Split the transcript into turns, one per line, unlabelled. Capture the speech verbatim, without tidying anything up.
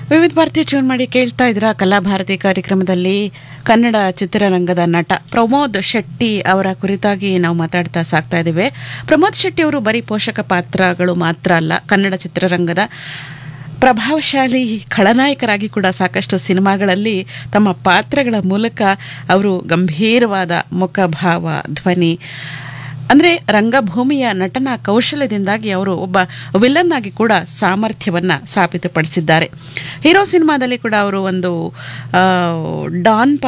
ವಿವಿಧ ಭಾರತಿ ಟ್ಯೂನ್ ಮಾಡಿ ಕೇಳ್ತಾ ಇದ್ರ ಕಲಾಭಾರತಿ ಕಾರ್ಯಕ್ರಮದಲ್ಲಿ ಕನ್ನಡ ಚಿತ್ರರಂಗದ ನಟ ಪ್ರಮೋದ್ ಶೆಟ್ಟಿ ಅವರ ಕುರಿತಾಗಿ ನಾವು ಮಾತಾಡ್ತಾ ಸಾಕ್ತಾ ಇದ್ದೇವೆ. ಪ್ರಮೋದ್ ಶೆಟ್ಟಿ ಅವರು ಬರೀ ಪೋಷಕ ಪಾತ್ರಗಳು ಮಾತ್ರ ಅಲ್ಲ, ಕನ್ನಡ ಚಿತ್ರರಂಗದ ಪ್ರಭಾವಶಾಲಿ ಖಳನಾಯಕರಾಗಿ ಕೂಡ ಸಾಕಷ್ಟು ಸಿನಿಮಾಗಳಲ್ಲಿ ತಮ್ಮ ಪಾತ್ರಗಳ ಮೂಲಕ ಅವರು ಗಂಭೀರವಾದ ಮುಖಭಾವ, ಧ್ವನಿ ಅಂದರೆ ರಂಗಭೂಮಿಯ ನಟನ ಕೌಶಲ್ಯದಿಂದಾಗಿ ಅವರು ಒಬ್ಬ ವಿಲನ್ ಆಗಿ ಕೂಡ ಸಾಮರ್ಥ್ಯವನ್ನ ಸಾಬೀತುಪಡಿಸಿದ್ದಾರೆ. ಹೀರೋ ಸಿನಿಮಾದಲ್ಲಿ ಕೂಡ ಅವರು ಒಂದು ಡಾನ್